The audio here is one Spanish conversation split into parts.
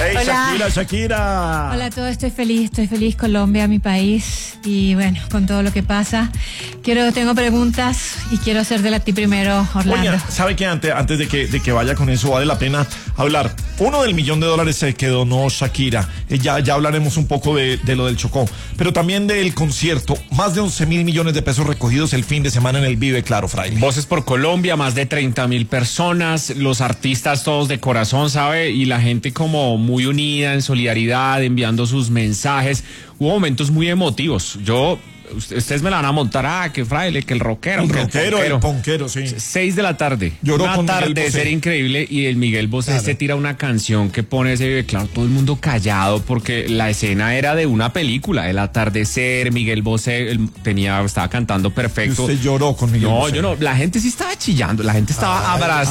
Hey, Hola. Shakira. Hola a todos, estoy feliz, Colombia, mi país, y bueno, con todo lo que pasa. Tengo preguntas y quiero hacerte a ti primero, Orlando. Oye, ¿sabe qué? Antes de que vaya con eso, vale la pena hablar. Uno, del $1.000.000 que donó Shakira. Ya hablaremos un poco de lo del Chocó, pero también del concierto. Más de 11.000 millones de pesos recogidos el fin de semana en el Vive Claro, Fraile. Voces por Colombia, más de 30.000 personas, los artistas todos de corazón, ¿sabe? Y la gente como muy unida, en solidaridad, enviando sus mensajes. Hubo momentos muy emotivos. Ustedes me la van a montar, que Fraile, que el rockero. El ponquero, sí. 6 de la tarde. Lloró un con atardecer increíble, y el Miguel Bosé Claro. se tira una canción que pone ese, claro, todo el mundo callado, porque la escena era de una película, el atardecer. Miguel Bosé estaba cantando perfecto. Y usted lloró con Miguel No, Bosé. yo no, la gente sí estaba chillando, la gente estaba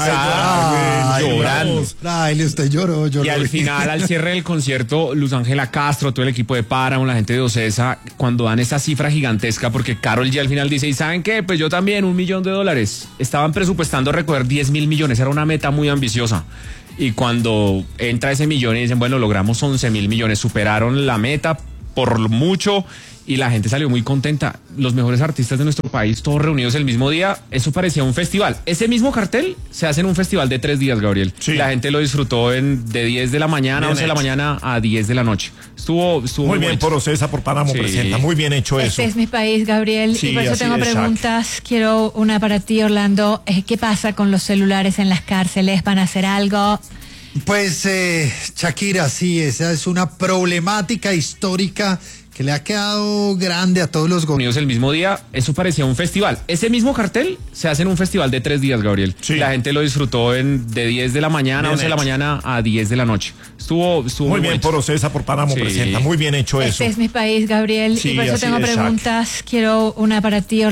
abrazada, llorando. Fraile, usted lloró. Y al final, al cierre del concierto, Luz Ángela Castro, todo el equipo de Páramo, la gente de Ocesa, cuando dan esa cifra gigantesca, porque Karol G al final dice, ¿y saben qué? Pues yo también, $1 millón. Estaban presupuestando recoger 10.000 millones, era una meta muy ambiciosa. Y cuando entra ese millón y dicen, bueno, logramos 11.000 millones, superaron la meta por mucho, y la gente salió muy contenta. Los mejores artistas de nuestro país, todos reunidos el mismo día, eso parecía un festival. Ese mismo cartel se hace en un festival de 3 días, Gabriel. Sí. La gente lo disfrutó de 10 de la mañana, Bien 11 de la hecho. mañana a 10 de la noche. Estuvo Muy bien bonito. por Ocesa, por Páramo, Sí. presenta. Muy bien hecho eso. Este es mi país, Gabriel, Sí, y por eso así tengo es, preguntas. Quiero una para ti, Orlando. ¿Qué pasa con los celulares en las cárceles? ¿Van a hacer algo? Pues, Shakira, sí, esa es una problemática histórica que le ha quedado grande a todos los gobiernos. Unidos el mismo día, eso parecía un festival. Ese mismo cartel se hace en un festival de 3 días, Gabriel. Sí. La gente lo disfrutó de 10 de la mañana, Bien 11 de la hecho. mañana a 10 de la noche. Estuvo Muy bien bonito. por Ocesa, por Páramo, Sí. presenta. Muy bien hecho eso. Este es mi país, Gabriel, Sí, y por eso así tengo es, Shak. preguntas. Quiero una para ti,